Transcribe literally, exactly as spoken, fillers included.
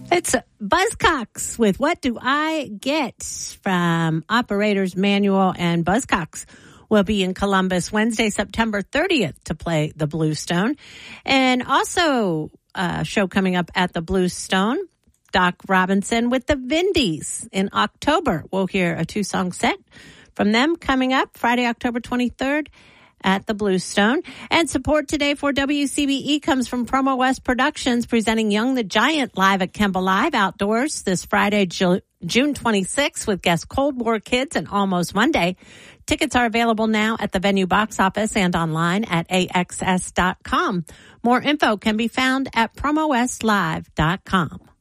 It's Buzzcocks with What Do I Get from Operator's Manual, and Buzzcocks will be in Columbus Wednesday, September thirtieth to play the Bluestone. And also a show coming up at the Bluestone, Doc Robinson with the Vindies in October. We'll hear a two-song set from them coming up Friday, October twenty-third at the Bluestone. And support today for W C B E comes from Promo West Productions, presenting Young the Giant live at Kemba Live Outdoors this Friday, June twenty-sixth, with guest Cold War Kids and Almost Monday. Tickets are available now at the venue box office and online at A X S dot com. More info can be found at promo west live dot com.